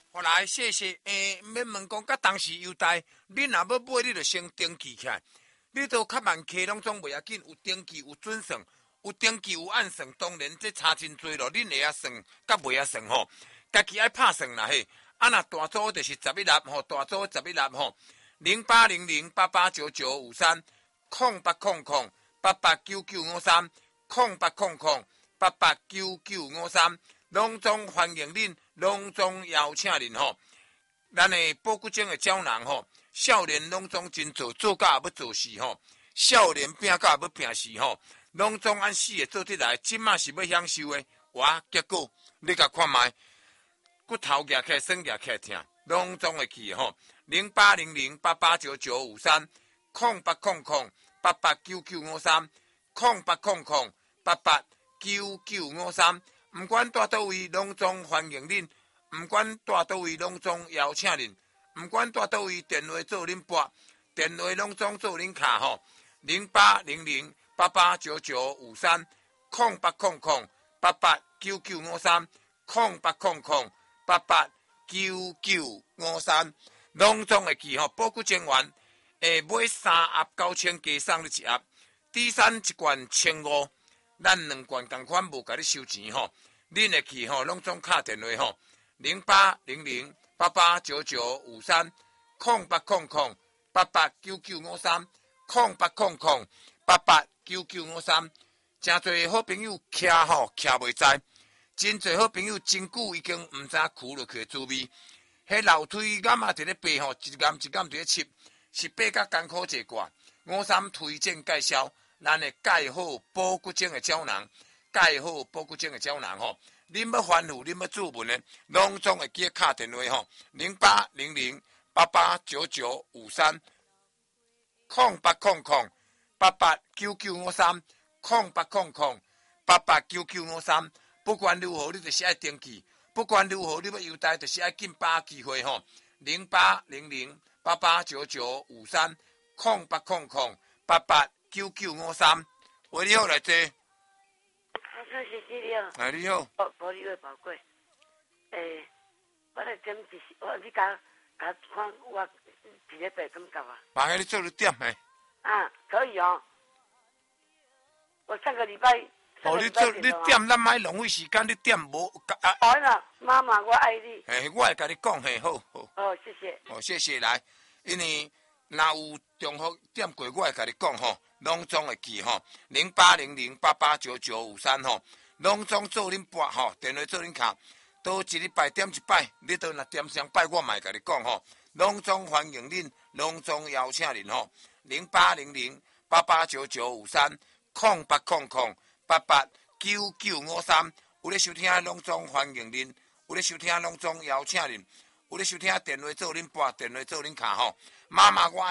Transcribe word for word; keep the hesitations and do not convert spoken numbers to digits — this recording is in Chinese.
好来，谢谢。诶，免问讲，甲当时优待，你若要买，你就先登记起来。你都较万客拢总袂要紧，有登记有准算，有登记有按算，当然这差真多咯。恁会晓算，甲袂晓算吼，家己爱拍算啦嘿。啊，若大组就是十一粒吼，大组十一粒吼，零八零零八八九九五三，空八空空八八九九五三，空八空空八八九九五三，拢总欢迎恁，拢总邀请恁吼。咱的保骨精的胶囊吼，少年拢总真做，做甲也要做事吼，少年拼甲也要拼死吼，拢总按死的做得来，即马是要享受的，哇！结果你甲看卖，骨头夹起来，身夹起来疼，拢总会去吼。零八零零八八九九五三，空八空空八八九九五三，空八空空八八九九五三，唔管在倒位，拢总欢迎恁。唔管在倒位，拢总邀请恁；唔管在倒位，电话做恁拨，电话拢总做恁卡吼。零八零零八八九九五三，空八空空八八九九五三，空八空空八八九九五三，拢总会记吼。保骨精丸，诶，买三盒九千，加送你一盒。第三一罐千五，咱两罐同款无甲你收钱吼。恁会去吼，拢总敲电话吼。零八零零八八九九五三，空八空空八八九九五三，空八空空八八九九五三，真侪好朋友徛吼徛袂知，真侪好朋友真久已经毋知跍落去的滋味。迄楼梯岩啊，伫咧爬吼，一岩一岩伫咧切，是爬甲艰苦一挂。五三推荐介绍，咱的钙好保骨精的胶囊，钙好保骨精的胶囊吼。恁要吩咐，恁要注文的，拢总会记敲电话吼，零八零零八八九九五三，空八空空八八九九五三，空八空空八八九九五三。不管如何，你就是爱登记；不管如何，你要优待，就是爱紧把握机会吼。零八零零八八九九五三，空八空空八八九九五三。喂，你好，来坐。 谢谢你好。 哎，你好。 保保你位宝贵。诶，我来点一，我你甲甲看我一个白怎搞啊？ 把迄你做你点诶。 啊，可以哦。我上个礼拜。 哦，你做你点，咱莫浪费时间，你点无啊？ 好啦，妈妈，我爱你。 诶，我会甲你讲，嘿，好好。 哦，谢谢。 哦，谢谢来，因为若有重复点过，我会甲你讲吼。拢总会记吼，零八零零八八九九五三吼，拢总做恁拨吼，电话做恁卡，都一礼拜点一摆，你都若点双摆，我嘛会甲你讲吼，拢总欢迎恁，拢总邀请恁吼，零八零零八八九九五三，空八空空八八九九五三，有咧收听拢总欢迎恁，有咧收听拢总邀请恁，有咧收听电话做恁拨，电话做恁卡吼，妈妈我。